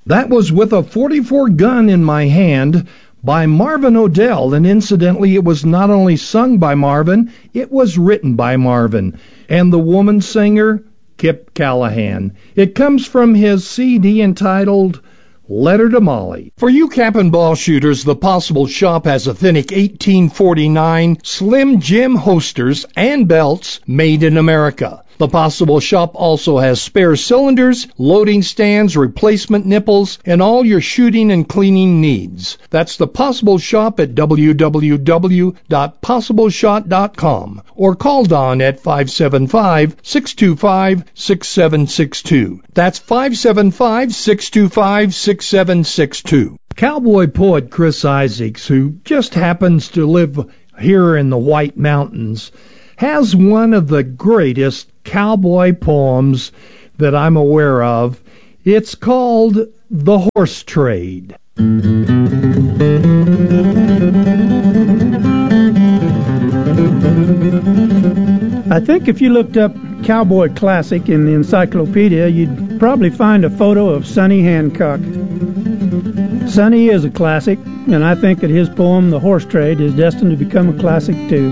That was With a 44 Gun in My Hand by Marvin Odell, and incidentally, it was not only sung by Marvin, it was written by Marvin, and the woman singer, Kip Callahan. It comes from his CD entitled Letter to Molly. For you cap and ball shooters, the Possible Shop has authentic 1849 Slim Jim holsters and belts made in America. The Possible Shop also has spare cylinders, loading stands, replacement nipples, and all your shooting and cleaning needs. That's the Possible Shop at www.possibleshot.com or call Don at 575-625-6762. That's 575-625-6762. Cowboy poet Chris Isaacs, who just happens to live here in the White Mountains, has one of the greatest cowboy poems that I'm aware of. It's called The Horse Trade. I think if you looked up Cowboy Classic in the encyclopedia, you'd probably find a photo of Sonny Hancock. Sonny is a classic, and I think that his poem, The Horse Trade, is destined to become a classic too.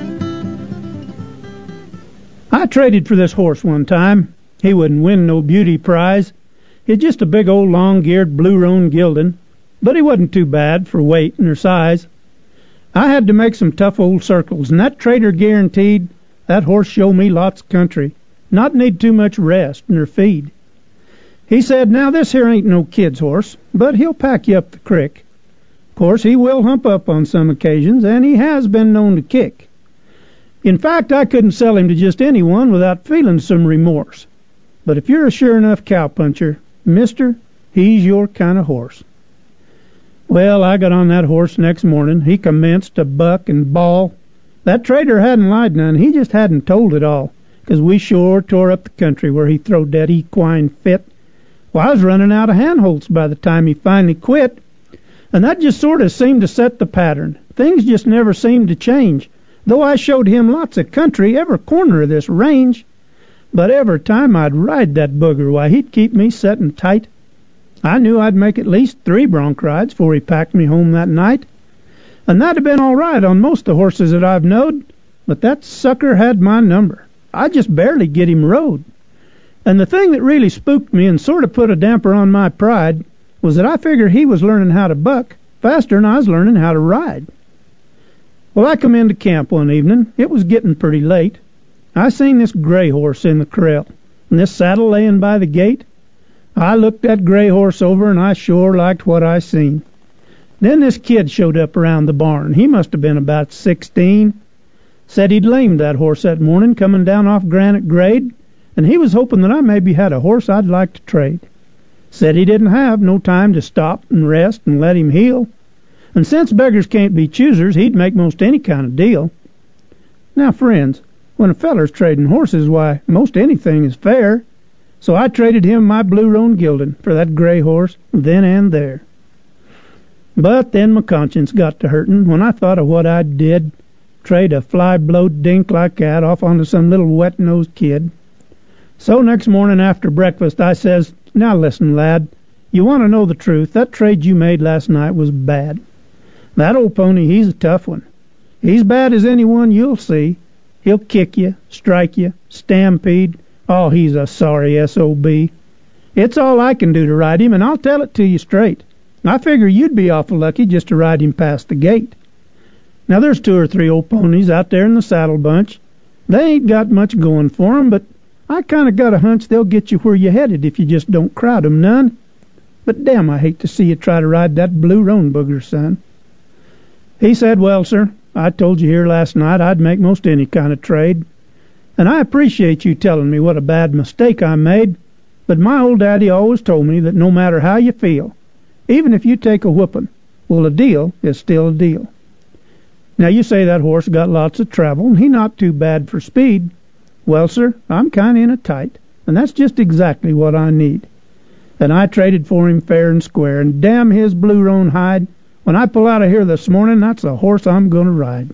I traded for this horse one time. He wouldn't win no beauty prize. He's just a big old long-geared blue roan gelding, but he wasn't too bad for weight and her size. I had to make some tough old circles, and that trader guaranteed that horse show me lots of country, not need too much rest nor feed. He said, now this here ain't no kid's horse, but he'll pack you up the crick. Of course, he will hump up on some occasions, and he has been known to kick. In fact, I couldn't sell him to just anyone without feeling some remorse. But if you're a sure enough cowpuncher, mister, he's your kind of horse. Well, I got on that horse next morning. He commenced to buck and bawl. That trader hadn't lied none. He just hadn't told it all, 'cause we sure tore up the country where he throwed that equine fit. Well, I was running out of handholds by the time he finally quit. And that just sort of seemed to set the pattern. Things just never seemed to change. Though I showed him lots of country, every corner of this range. But every time I'd ride that booger, why, he'd keep me setting tight. I knew I'd make at least 3 bronc rides before he packed me home that night. And that'd have been all right on most of the horses that I've knowed, but that sucker had my number. I just barely get him rode. And the thing that really spooked me and sort of put a damper on my pride was that I figured he was learning how to buck faster than I was learning how to ride. Well, I come into camp one evening. It was getting pretty late. I seen this gray horse in the corral, and this saddle laying by the gate. I looked that gray horse over, and I sure liked what I seen. Then this kid showed up around the barn. He must have been about 16. Said he'd lamed that horse that morning coming down off Granite Grade, and he was hoping that I maybe had a horse I'd like to trade. Said he didn't have no time to stop and rest and let him heal. And since beggars can't be choosers, he'd make most any kind of deal. Now, friends, when a feller's trading horses, why, most anything is fair. So I traded him my blue roan gelding for that gray horse then and there. But then my conscience got to hurtin' when I thought of what I did, trade a fly-blowed dink like that off onto some little wet-nosed kid. So next morning after breakfast I says, now listen, lad, you want to know the truth, that trade you made last night was bad. That old pony, he's a tough one. He's bad as anyone you'll see. He'll kick you, strike you, stampede. Oh, he's a sorry S.O.B. It's all I can do to ride him, and I'll tell it to you straight. I figure you'd be awful lucky just to ride him past the gate. Now, there's 2 or 3 old ponies out there in the saddle bunch. They ain't got much going for 'em, but I kind of got a hunch they'll get you where you're headed if you just don't crowd 'em none. But damn, I hate to see you try to ride that blue roan booger, son. He said, well, sir, I told you here last night I'd make most any kind of trade. And I appreciate you telling me what a bad mistake I made, but my old daddy always told me that no matter how you feel, even if you take a whooping, well, a deal is still a deal. Now, you say that horse got lots of travel, and he not too bad for speed. Well, sir, I'm kind of in a tight, and that's just exactly what I need. And I traded for him fair and square, and damn his blue roan hide, when I pull out of here this morning, that's the horse I'm going to ride.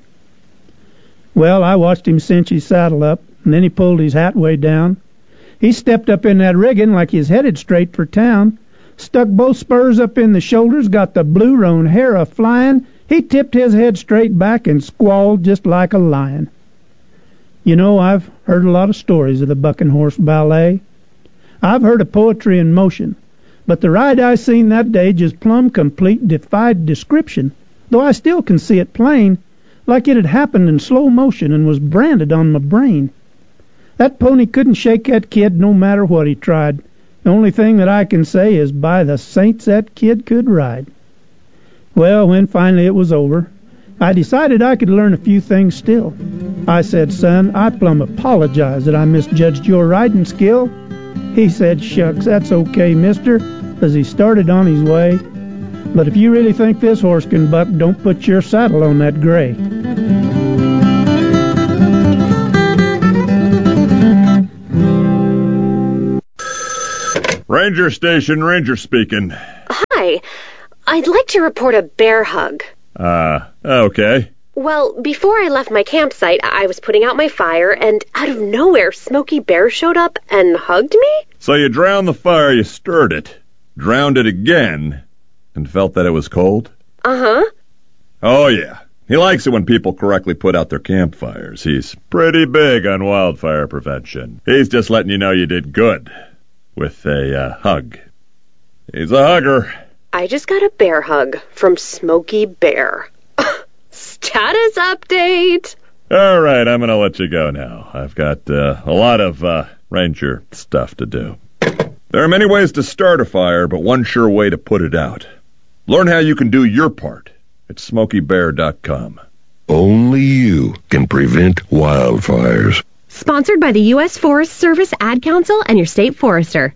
Well, I watched him cinch his saddle up, and then he pulled his hat way down. He stepped up in that rigging like he's headed straight for town, stuck both spurs up in the shoulders, got the blue roan hair a-flying. He tipped his head straight back and squalled just like a lion. You know, I've heard a lot of stories of the Bucking Horse Ballet. I've heard of poetry in motion, but the ride I seen that day just plumb complete defied description, though I still can see it plain, like it had happened in slow motion and was branded on my brain. That pony couldn't shake that kid no matter what he tried. The only thing that I can say is, by the saints, that kid could ride. Well, when finally it was over, I decided I could learn a few things still. I said, "Son, I plumb apologize that I misjudged your riding skill." He said, "Shucks, that's okay, mister," as he started on his way. "But if you really think this horse can buck, don't put your saddle on that gray." Ranger Station, Ranger speaking. Hi. I'd like to report a bear hug. Okay. Well, before I left my campsite, I was putting out my fire, and out of nowhere, Smokey Bear showed up and hugged me? So you drowned the fire, you stirred it, drowned it again, and felt that it was cold? Uh-huh. Oh, yeah. He likes it when people correctly put out their campfires. He's pretty big on wildfire prevention. He's just letting you know you did good with a hug. He's a hugger. I just got a bear hug from Smokey Bear. Status update! All right, I'm going to let you go now. I've got a lot of ranger stuff to do. There are many ways to start a fire, but one sure way to put it out. Learn how you can do your part at SmokeyBear.com. Only you can prevent wildfires. Sponsored by the U.S. Forest Service Ad Council and your state forester.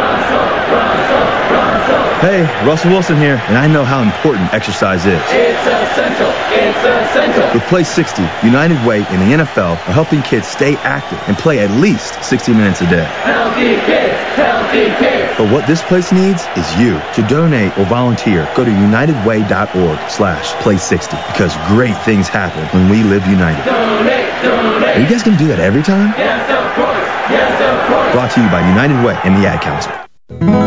Hey, Russell Wilson here, and I know how important exercise is. It's essential. It's essential. With Play 60, United Way and the NFL are helping kids stay active and play at least 60 minutes a day. Healthy kids. Healthy kids. But what this place needs is you. To donate or volunteer, go to unitedway.org/play60 because great things happen when we live united. Donate. Are you guys going to do that every time? Yes, of course. Yes, of course. Brought to you by United Way and the Ad Council.